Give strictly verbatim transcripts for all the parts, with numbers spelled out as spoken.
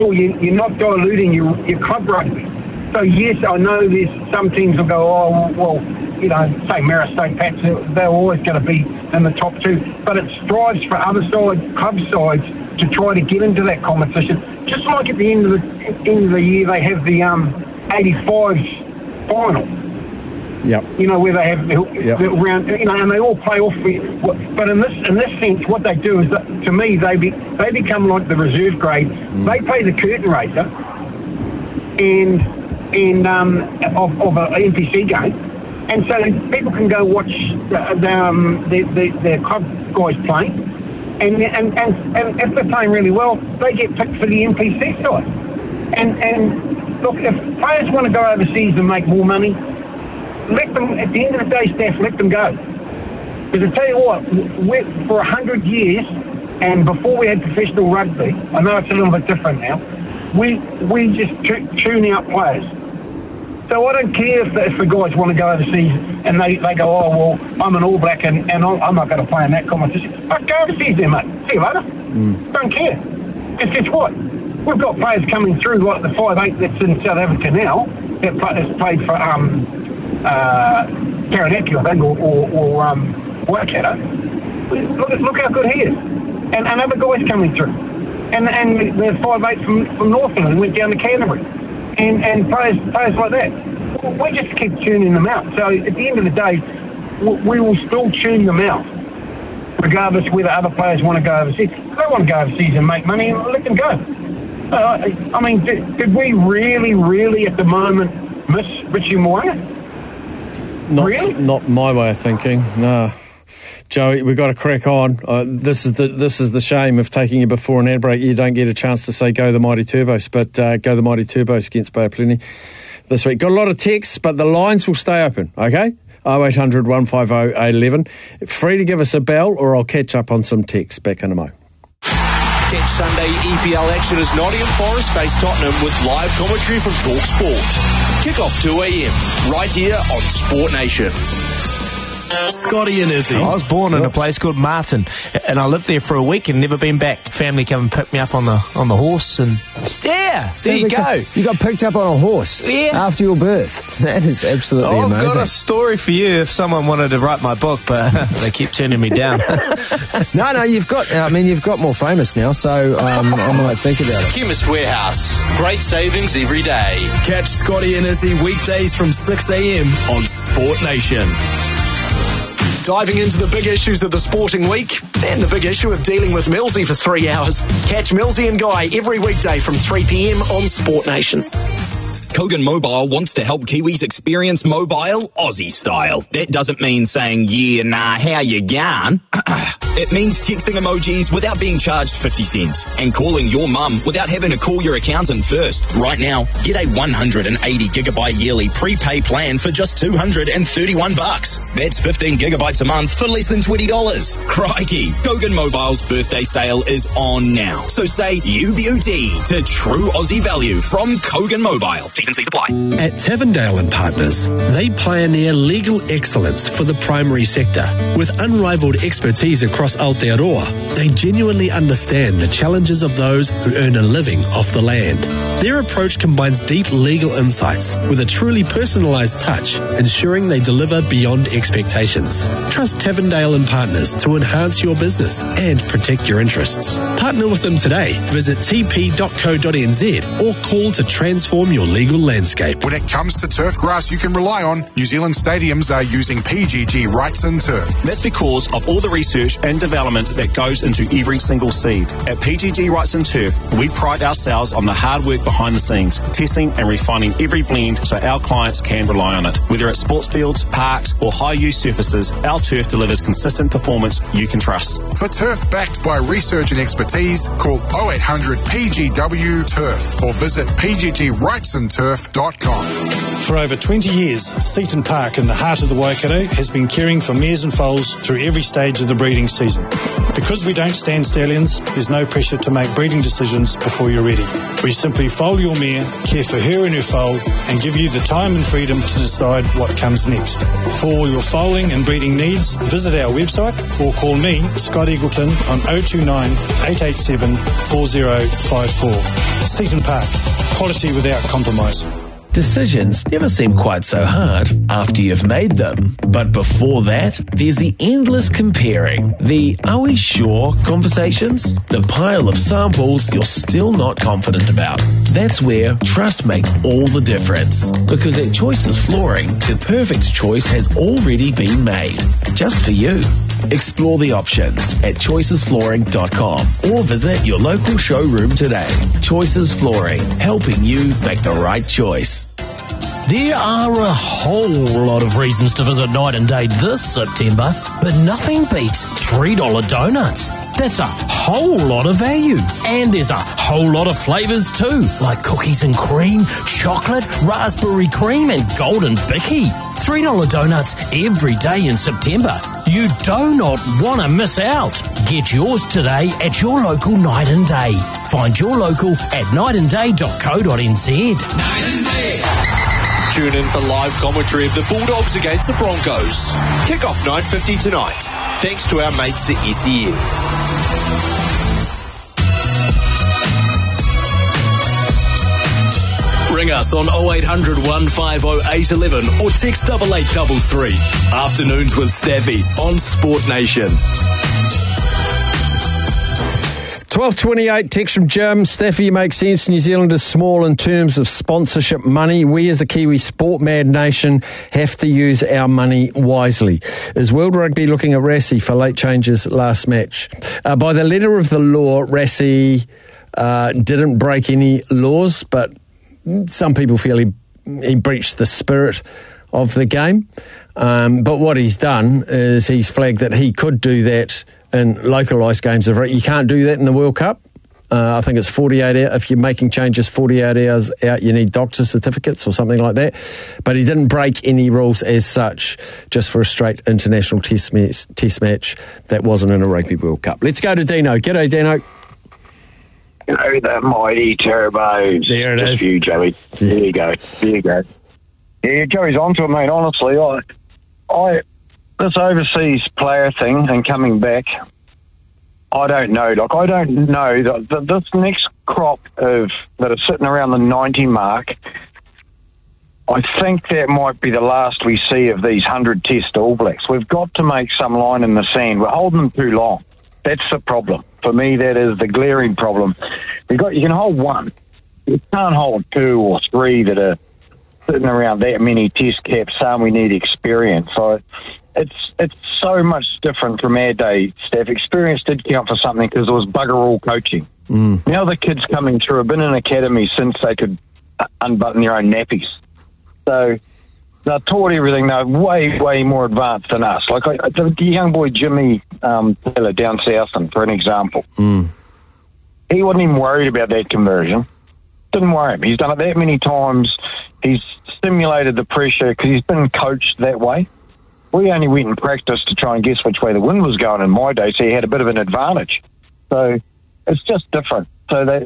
well, you, you're not diluting your, your club rugby. So, yes, I know there's some teams will go, oh, well, you know, say Mara State Pats, they're always going to be in the top two. But it strives for other side, club sides to try to get into that competition. Just like at the end of the end of the year, they have the um, eighty-fives final. Yep. You know, where they have the, yep. the round, you know, and they all play off. But in this in this sense, what they do is that, to me, they be, they become like the reserve grade. Mm. They play the curtain raiser and and um, of, of an N P C game, and so people can go watch the, the, um, the, the, their club guys play, and, and and and if they're playing really well, they get picked for the N P C side. And and look, if players want to go overseas and make more money, let them, at the end of the day, staff, let them go. Because I tell you what, we're, for a hundred years, and before we had professional rugby, I know it's a little bit different now, we we just t- tune out players. So I don't care if the, if the guys want to go overseas and they, they go, oh, well, I'm an All Black and, and I'm not going to play in that competition. But go overseas there, mate. See you later. Mm. Don't care. Because guess what? We've got players coming through, like the five eight that's in South Africa now, that play, has played for um, uh, Taranaki, I think, or, or, or um, Waikato. Look, look how good he is. And, and other guys coming through. And and the five eight from, from Northland went down to Canterbury. And, and players, players like that. We just keep tuning them out. So at the end of the day, we will still tune them out, regardless whether other players want to go overseas. If they want to go overseas and make money, let them go. Uh, I mean, did, did we really, really at the moment miss Richie Mo'unga? Not, really? Not my way of thinking, no. Joey, we've got to crack on. Uh, this is the this is the shame of taking you before an ad break. You don't get a chance to say go the Mighty Turbos, but uh, go the Mighty Turbos against Bay of Plenty this week. Got a lot of texts, but the lines will stay open, okay? oh eight hundred, one five oh, eight one one. Free to give us a bell, or I'll catch up on some texts. Back in a mo. Catch Sunday E P L action as Nottingham Forest face Tottenham with live commentary from Talk Sport. Kick off two a.m. right here on Sport Nation. Scotty and Izzy. I was born in a place called Martin, and I lived there for a week and never been back. Family come and pick me up on the on the horse, and yeah, there Family you go. Come, you got picked up on a horse yeah. after your birth. That is absolutely oh, amazing. I've got a story for you if someone wanted to write my book, but they keep turning me down. no, no, you've got. I mean, you've got more famous now, so um, I might think about it. Chemist Warehouse, great savings every day. Catch Scotty and Izzy weekdays from six a.m. on Sport Nation. Diving into the big issues of the sporting week and the big issue of dealing with Millsy for three hours. Catch Millsy and Guy every weekday from three p.m. on Sport Nation. Kogan Mobile wants to help Kiwis experience mobile Aussie style. That doesn't mean saying, yeah, nah, how you going? It means texting emojis without being charged fifty cents and calling your mum without having to call your accountant first. Right now, get a one hundred eighty gigabyte yearly prepay plan for just two hundred thirty-one bucks. That's fifteen gigabytes a month for less than twenty dollars. Crikey, Kogan Mobile's birthday sale is on now. So say U B U T to true Aussie value from Kogan Mobile. T's and C's apply. At Tavendale and Partners, they pioneer legal excellence for the primary sector. With unrivaled expertise across Aotearoa, they genuinely understand the challenges of those who earn a living off the land. Their approach combines deep legal insights with a truly personalised touch, ensuring they deliver beyond expectations. Trust Tavendale and Partners to enhance your business and protect your interests. Partner with them today. Visit t p dot co dot n z or call to transform your legal landscape. When it comes to turf grass you can rely on, New Zealand stadiums are using P G G Wrightson Turf. That's because of all the research and development that goes into every single seed. At P G G Wrightson Turf, we pride ourselves on the hard work behind the scenes, testing and refining every blend so our clients can rely on it. Whether it's sports fields, parks or high-use surfaces, our turf delivers consistent performance you can trust. For turf backed by research and expertise, call oh eight hundred P G W turf or visit p g g wrightson turf dot com. For over twenty years, Seaton Park in the heart of the Waikato has been caring for mares and foals through every stage of the breeding season. season. Because we don't stand stallions, there's no pressure to make breeding decisions before you're ready. We simply foal your mare, care for her and her foal, and give you the time and freedom to decide what comes next. For all your foaling and breeding needs, visit our website or call me, Scott Eagleton, on oh two nine, eight eight seven, four oh five four. Seaton Park, quality without compromise. Decisions never seem quite so hard after you've made them. But before that, there's the endless comparing, the are we sure conversations, the pile of samples you're still not confident about. That's where trust makes all the difference. Because at Choices Flooring, the perfect choice has already been made, just for you. Explore the options at choices flooring dot com or visit your local showroom today. Choices Flooring, helping you make the right choice. There are a whole lot of reasons to visit Night and Day this September, but nothing beats three dollar donuts. That's a whole lot of value. And there's a whole lot of flavours too, like cookies and cream, chocolate, raspberry cream and golden bicky. three dollar donuts every day in September. You do not want to miss out. Get yours today at your local Night and Day. Find your local at night and day dot co dot n z. Night and Day. Tune in for live commentary of the Bulldogs against the Broncos. Kick-off nine fifty tonight. Thanks to our mates at S E N. Ring us on oh eight hundred, one five oh, eight one one or text double eight double three. Afternoons with Staffy on Sport Nation. twelve twenty-eight, text from Jim. Staffy, makes sense. New Zealand is small in terms of sponsorship money. We as a Kiwi sport mad nation have to use our money wisely. Is World Rugby looking at Rassie for late changes last match? Uh, by the letter of the law, Rassie uh, didn't break any laws, but some people feel he, he breached the spirit of the game. Um, but what he's done is he's flagged that he could do that in localised games of rugby. You can't do that in the World Cup. Uh, I think it's forty-eight hours. If you're making changes forty-eight hours out, you need doctor certificates or something like that. But he didn't break any rules as such, just for a straight international test match, test match that wasn't in a Rugby World Cup. Let's go to Dino. G'day, Dino. You know, the mighty turbos. There it Just is. for you, Joey. There you go. There you go. Yeah, Joey's onto it, mate. Honestly, I, I, this overseas player thing and coming back, I don't know. Like, I don't know that, that this next crop of that are sitting around the ninety mark, I think that might be the last we see of these hundred Test All Blacks. We've got to make some line in the sand. We're holding them too long. That's the problem. For me, that is the glaring problem. You got you can hold one. You can't hold two or three that are sitting around that many Test caps saying we need experience. So it's it's so much different from our day, Steph. Experience did count for something because there was bugger all coaching. Mm. Now the kids coming through have been in academy since they could unbutton their own nappies. So they're taught everything. They're way, way more advanced than us. Like I, the young boy Jimmy um, Taylor down south, for an example, mm. he wasn't even worried about that conversion. Didn't worry him. He's done it that many times. He's stimulated the pressure because he's been coached that way. We only went and practiced to try and guess which way the wind was going in my day, so he had a bit of an advantage. So it's just different. So they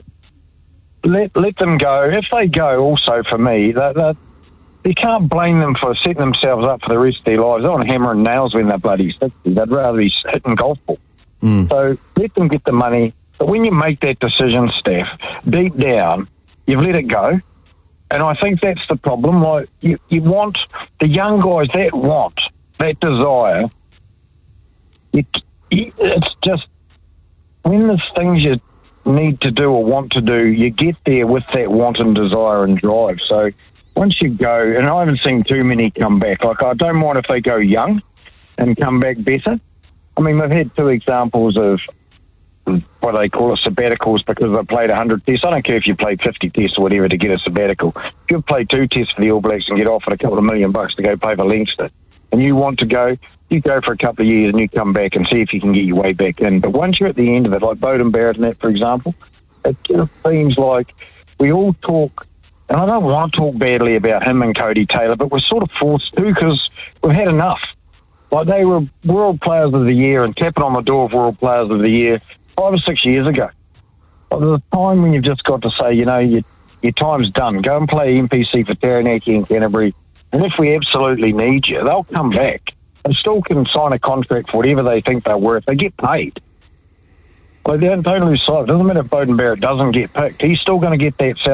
let let them go. If they go, also for me, that that. You can't blame them for setting themselves up for the rest of their lives. They don't hammer and nails when they're bloody sixty. They'd rather be hitting golf ball. Mm. So let them get the money. But when you make that decision, Steph, deep down, you've let it go. And I think that's the problem. Like you, you want the young guys that want, that desire. You, you, it's just when there's things you need to do or want to do, you get there with that want and desire and drive. So once you go, and I haven't seen too many come back. Like, I don't mind if they go young and come back better. I mean, we've had two examples of what they call it sabbaticals because they played one hundred tests. I don't care if you played fifty tests or whatever to get a sabbatical. If you've played two tests for the All Blacks and get offered a couple of million bucks to go play for Leinster, and you want to go, you go for a couple of years and you come back and see if you can get your way back in. But once you're at the end of it, like Bowden Barrett and that, for example, it just seems like we all talk. And I don't want to talk badly about him and Cody Taylor, but we're sort of forced to because we've had enough. Like, they were World Players of the Year and tapping on the door of World Players of the Year five or six years ago. Like, there's a time when you've just got to say, you know, you, your time's done. Go and play M P C for Taranaki and Canterbury. And if we absolutely need you, they'll come back and still can sign a contract for whatever they think they're worth. They get paid. Like, they don't, don't lose sight. It doesn't matter if Beauden Barrett doesn't get picked. He's still going to get that salary.